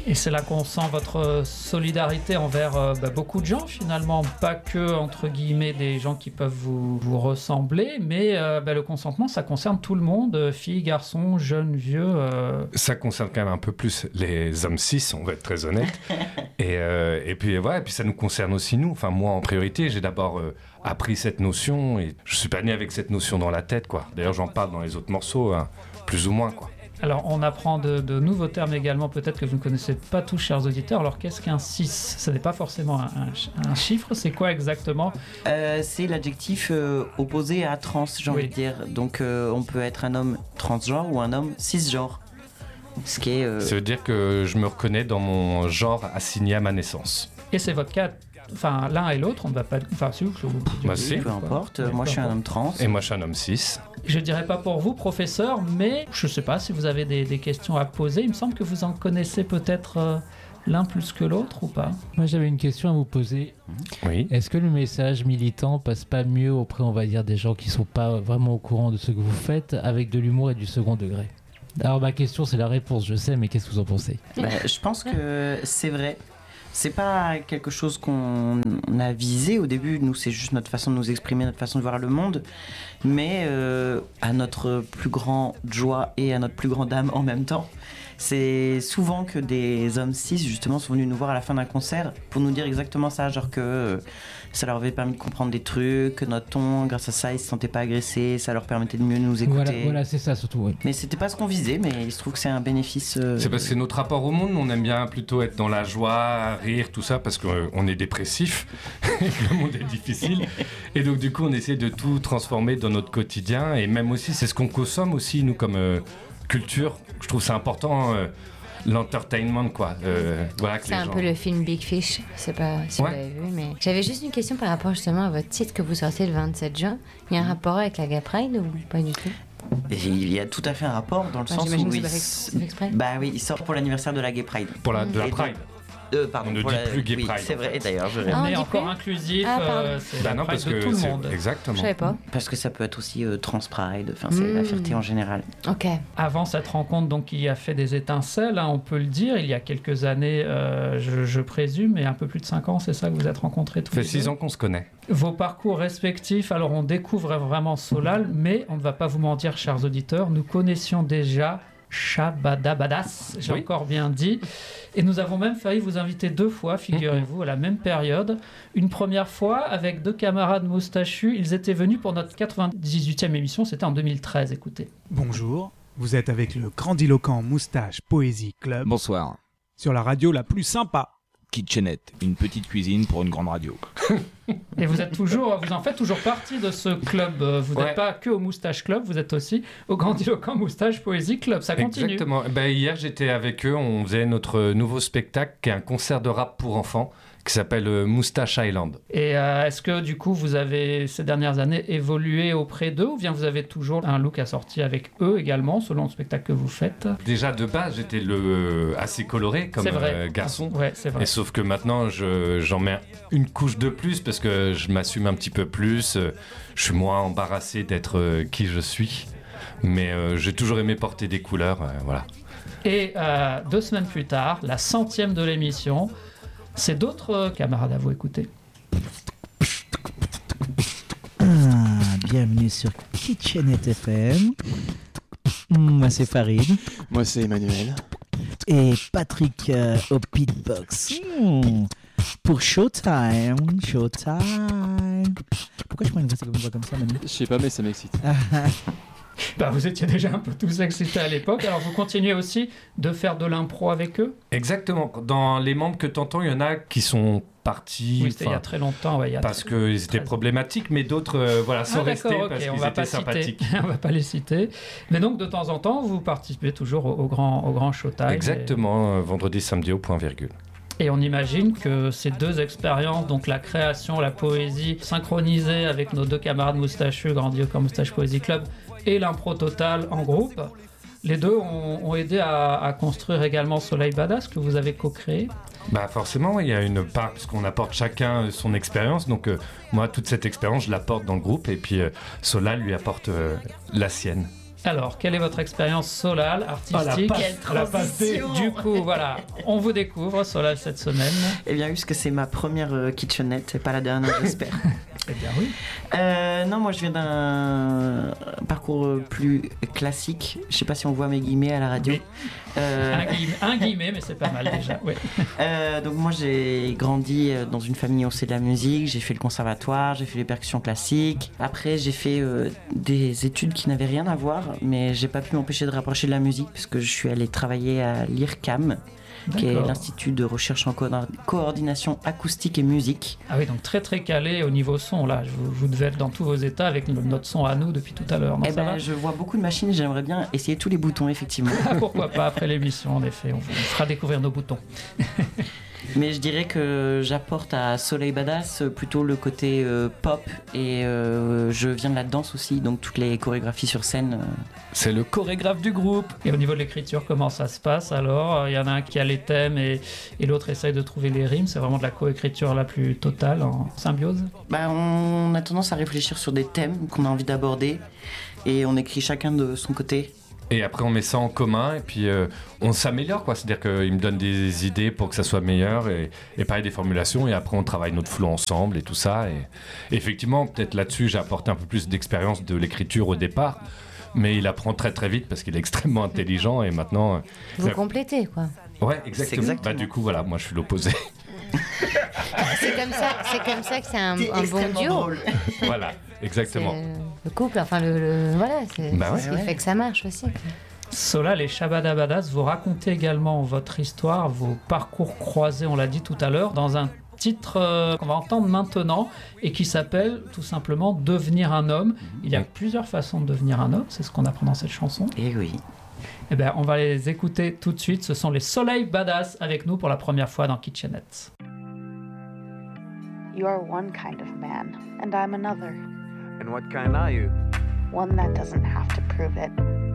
Et c'est là qu'on sent votre solidarité envers beaucoup de gens finalement, pas que entre guillemets des gens qui peuvent vous ressembler, mais le consentement ça concerne tout le monde, filles, garçons, jeunes, vieux. Ça concerne quand même un peu plus les hommes cis, on va être très honnête. et puis ça nous concerne aussi nous. Enfin moi en priorité, j'ai d'abord appris cette notion et je suis pas né avec cette notion dans la tête quoi. D'ailleurs j'en parle dans les autres morceaux, hein, plus ou moins quoi. Alors, on apprend de nouveaux termes également, peut-être que vous ne connaissez pas tous, chers auditeurs. Alors, qu'est-ce qu'un cis ? Ce n'est pas forcément un chiffre, c'est quoi exactement ? C'est l'adjectif opposé à trans, j'ai envie de dire. Donc, on peut être un homme transgenre ou un homme cisgenre. Ce qui est, Ça veut dire que je me reconnais dans mon genre assigné à ma naissance. Et c'est votre cas. Enfin, l'un et l'autre, on ne va pas... Enfin, si, peu importe. Moi, je suis un homme trans. Et moi, je suis un homme cis. Je dirais pas pour vous, professeur, mais je sais pas si vous avez des questions à poser. Il me semble que vous en connaissez peut-être l'un plus que l'autre ou pas. Moi, j'avais une question à vous poser. Oui. Est-ce que le message militant passe pas mieux auprès, on va dire, des gens qui sont pas vraiment au courant de ce que vous faites, avec de l'humour et du second degré ? Alors, ma question, c'est la réponse, je sais, mais qu'est-ce que vous en pensez ? Je pense que c'est vrai. C'est pas quelque chose qu'on a visé au début, nous c'est juste notre façon de nous exprimer, notre façon de voir le monde, mais à notre plus grande joie et à notre plus grande âme en même temps. C'est souvent que des hommes cis justement sont venus nous voir à la fin d'un concert pour nous dire exactement ça, genre que ça leur avait permis de comprendre des trucs, que notre ton, grâce à ça, ils se sentaient pas agressés, ça leur permettait de mieux nous écouter. Voilà, c'est ça surtout, oui. Mais c'était pas ce qu'on visait, mais il se trouve que c'est un bénéfice. C'est parce que c'est notre rapport au monde, on aime bien plutôt être dans la joie, rire, tout ça, parce qu'on est dépressif, et que le monde est difficile. Et donc du coup, on essaie de tout transformer dans notre quotidien, et même aussi, c'est ce qu'on consomme aussi, nous, comme culture. Je trouve c'est important, l'entertainment, quoi. Voilà, que c'est un peu le film Big Fish, je sais pas si vous l'avez vu, mais j'avais juste une question par rapport justement à votre titre que vous sortez le 27 juin. Il y a un rapport avec la Gay Pride ou pas du tout ? Il y a tout à fait un rapport dans le sens où il sort pour l'anniversaire de la Gay Pride. De la Pride. Pardon, on ne dit plus Gay Pride. C'est vrai, d'ailleurs. On est encore inclusif, c'est la Pride de tout le monde. Exactement. Je savais pas. Parce que ça peut être aussi Trans Pride, enfin, c'est la fierté en général. Ok. Avant cette rencontre, donc, il a fait des étincelles, hein, on peut le dire, il y a quelques années, je présume, et un peu plus de 5 ans, c'est ça que vous êtes rencontrés tous les deux ? Ça fait 6 ans qu'on se connaît. Vos parcours respectifs, alors on découvre vraiment Solal, mais on ne va pas vous mentir, chers auditeurs, nous connaissions déjà Shabadabadas, j'ai encore bien dit. Et nous avons même failli vous inviter 2 fois, figurez-vous, à la même période. Une première fois avec 2 camarades moustachus. Ils étaient venus pour notre 98e émission, c'était en 2013, écoutez. Bonjour, vous êtes avec le grandiloquent Moustache Poésie Club. Bonsoir. Sur la radio la plus sympa. Kitchenette, une petite cuisine pour une grande radio. Et vous en faites toujours partie de ce club. Vous n'êtes pas que au Moustache Club, vous êtes aussi au Grandiloquent Moustache Poésie Club. Ça continue. Exactement. Hier, j'étais avec eux. On faisait notre nouveau spectacle, qui est un concert de rap pour enfants, qui s'appelle Moustache Island. Et est-ce que du coup vous avez ces dernières années évolué auprès d'eux ou bien vous avez toujours un look assorti avec eux également selon le spectacle que vous faites ? Déjà de base j'étais assez coloré comme garçon. Ouais, c'est vrai. Et sauf que maintenant j'en mets une couche de plus parce que je m'assume un petit peu plus. Je suis moins embarrassé d'être qui je suis. Mais j'ai toujours aimé porter des couleurs, voilà. Et 2 semaines plus tard, la 100e de l'émission, c'est d'autres camarades à vous écouter. Bienvenue sur Kitchenette FM. Moi c'est Farid. Moi c'est Emmanuel. Et Patrick au beatbox. Pour Showtime. Pourquoi je prends une voix comme ça, Manu ? Je sais pas, mais ça m'excite. Vous étiez déjà un peu tous excités à l'époque, alors vous continuez aussi de faire de l'impro avec eux ? Exactement. Dans les membres que t'entends, il y en a qui sont partis. Oui, c'était il y a très longtemps. Parce qu'ils étaient problématiques, mais d'autres sont restés parce qu'ils étaient sympathiques. On va pas les citer. Mais donc, de temps en temps, vous participez toujours au grand Showtime. Exactement, vendredi, samedi au point virgule. Et on imagine que ces 2 expériences, donc la création, la poésie, synchronisée avec nos 2 camarades moustachus, Grandiloquent Moustache Poésie Club, et l'impro totale en groupe, les 2 ont aidé à construire également Soleil Badass que vous avez co-créé. Forcément, il y a une part, parce qu'on apporte chacun son expérience. Donc moi, toute cette expérience, je l'apporte dans le groupe, et puis Sola lui apporte la sienne. Alors, quelle est votre expérience Solal, artistique? La transition. Du coup, voilà, on vous découvre Solal cette semaine. Eh bien, puisque c'est ma première kitchenette, et pas la dernière, j'espère. Eh bien oui. Non, moi je viens d'un parcours plus classique. Je sais pas si on voit mes guillemets à la radio. Oui. Un guillemet, mais c'est pas mal déjà. Oui. Donc moi j'ai grandi dans une famille où on sait de la musique. J'ai fait le conservatoire, j'ai fait les percussions classiques. Après j'ai fait des études qui n'avaient rien à voir, mais j'ai pas pu m'empêcher de rapprocher de la musique parce que je suis allé travailler à l'IRCAM, qui est l'Institut de recherche en coordination acoustique et musique. Ah oui, donc très très calé au niveau son, là. Vous devez être dans tous vos états avec notre son à nous depuis tout à l'heure. Non, ça va je vois beaucoup de machines, j'aimerais bien essayer tous les boutons, effectivement. Pourquoi pas, après l'émission, en effet, on vous fera découvrir nos boutons. Mais je dirais que j'apporte à Soleil Badass plutôt le côté pop et je viens de la danse aussi, donc toutes les chorégraphies sur scène. C'est le chorégraphe du groupe. Et au niveau de l'écriture, comment ça se passe alors? Il y en a un qui a les thèmes et l'autre essaye de trouver les rimes. C'est vraiment de la coécriture la plus totale, en symbiose? On a tendance à réfléchir sur des thèmes qu'on a envie d'aborder et on écrit chacun de son côté. Et après, on met ça en commun et puis on s'améliore, quoi. C'est-à-dire qu'il me donne des idées pour que ça soit meilleur et pareil, des formulations. Et après, on travaille notre flow ensemble et tout ça. Et effectivement, peut-être là-dessus, j'ai apporté un peu plus d'expérience de l'écriture au départ. Mais il apprend très très vite parce qu'il est extrêmement intelligent et maintenant... Vous complétez, quoi. Ouais, exactement. Bah, du coup, voilà, moi, je suis l'opposé. C'est comme ça que c'est un bon duo. Drôle. Voilà, exactement. Le couple, enfin voilà, c'est ce qui fait que ça marche aussi. Solal et Shabadabadas, vous racontez également votre histoire, vos parcours croisés, on l'a dit tout à l'heure, dans un titre qu'on va entendre maintenant et qui s'appelle tout simplement Devenir un homme. Il y a plusieurs façons de devenir un homme, c'est ce qu'on apprend dans cette chanson. Et oui. Eh bien, on va les écouter tout de suite. Ce sont les Soleil Badass avec nous pour la première fois dans Kitchenette. You are one kind of man, and I'm another. And what kind are you? One that doesn't have to prove it.